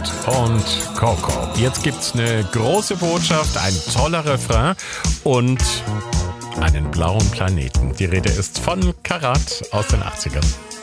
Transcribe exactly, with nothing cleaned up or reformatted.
und Coco. Jetzt gibt's eine große Botschaft, ein toller Refrain und einen blauen Planeten. Die Rede ist von Karat aus den achtzigern.